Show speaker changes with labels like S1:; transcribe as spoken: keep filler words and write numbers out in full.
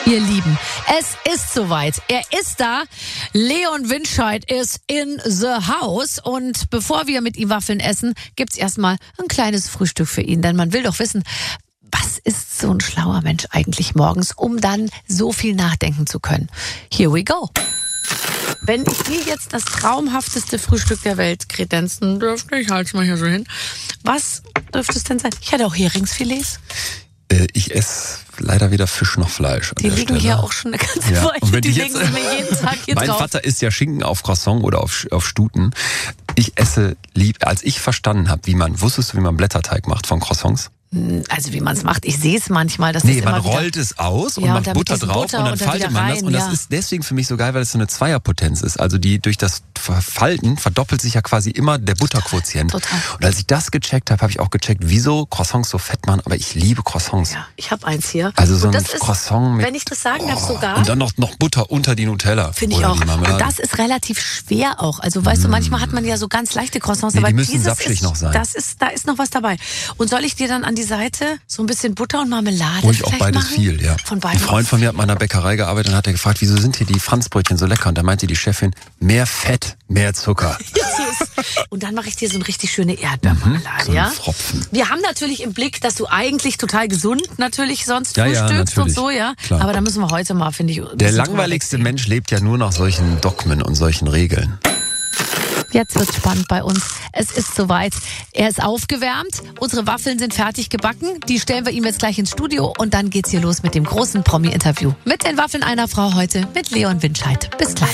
S1: Ihr Lieben, es ist soweit. Er ist da. Leon Winscheid ist in the house. Und bevor wir mit ihm Waffeln essen, gibt's erstmal ein kleines Frühstück für ihn. Denn man will doch wissen, was ist so ein schlauer Mensch eigentlich morgens, um dann so viel nachdenken zu können. Here we go. Wenn ich dir jetzt das traumhafteste Frühstück der Welt kredenzen dürfte, ich halte es mal hier so hin, was dürfte es denn sein? Ich hätte auch Heringsfilets.
S2: Äh, ich esse leider weder Fisch noch Fleisch. An
S1: Die
S2: der
S1: liegen
S2: Stelle.
S1: hier auch schon eine ganze
S2: Ja.
S1: Weile.
S2: Und wenn
S1: Die
S2: die
S1: legen
S2: jetzt-
S1: sie mir jeden Tag hier
S2: Mein
S1: drauf.
S2: Vater isst ja Schinken auf Croissant oder auf, auf Stuten. Ich esse lieb, als ich verstanden habe, wie man, wusstest du, wie man Blätterteig macht von Croissants?
S1: Also wie man es macht, ich sehe es manchmal. Dass
S2: Nee,
S1: das
S2: man
S1: immer wieder
S2: rollt es aus und
S1: Ja, und
S2: macht
S1: dann mit
S2: Butter
S1: diesem
S2: drauf
S1: Butter
S2: und dann
S1: und dann
S2: faltet
S1: wieder
S2: man das.
S1: rein,
S2: Und das
S1: ja.
S2: ist deswegen für mich so geil, weil es so eine Zweierpotenz ist. Also die durch das Falten verdoppelt sich ja quasi immer der Butterquotient.
S1: Total.
S2: Und als ich das gecheckt habe, habe ich auch gecheckt, wieso Croissants so fett machen. Aber ich liebe Croissants.
S1: Ja, ich habe eins hier.
S2: Also so
S1: Und
S2: ein
S1: das ist,
S2: Croissant mit...
S1: wenn ich das sagen darf, sogar.
S2: Und dann noch, noch Butter unter die Nutella.
S1: Finde ich
S2: oder
S1: auch.
S2: Die Marmelade.
S1: Und das ist relativ schwer auch. Also weißt du, manchmal hat man ja so ganz leichte Croissants,
S2: Nee,
S1: aber
S2: die müssen
S1: dieses
S2: sapschig
S1: ist,
S2: noch sein.
S1: Das ist, da ist noch was dabei. Und soll ich dir dann an die Seite so ein bisschen Butter und Marmelade
S2: Ruhig auch
S1: vielleicht
S2: beides
S1: machen?
S2: viel, ja.
S1: Von
S2: Ein
S1: beiden.
S2: Freund von mir hat mal in einer Bäckerei gearbeitet und hat er gefragt, wieso sind hier die Franzbrötchen so lecker? Und da meinte die Chefin, mehr Fett, mehr Zucker.
S1: Und dann mache ich dir so eine richtig schöne Erdbeermarmelade,
S2: so ein
S1: ja?
S2: Pfropfen.
S1: Wir haben natürlich im Blick, dass du eigentlich total gesund natürlich sonst
S2: Ja, ja,
S1: frühstückst und
S2: natürlich.
S1: so, ja?
S2: Klar.
S1: Aber da müssen wir heute mal, finde ich, ein
S2: Der
S1: bisschen drüber
S2: langweiligste
S1: wegsehen.
S2: Mensch lebt ja nur nach solchen Dogmen und solchen Regeln.
S1: Jetzt wird's spannend bei uns. Es ist soweit. Er ist aufgewärmt. Unsere Waffeln sind fertig gebacken. Die stellen wir ihm jetzt gleich ins Studio. Und dann geht's hier los mit dem großen Promi-Interview. Mit den Waffeln einer Frau heute mit Leon Winscheid. Bis gleich.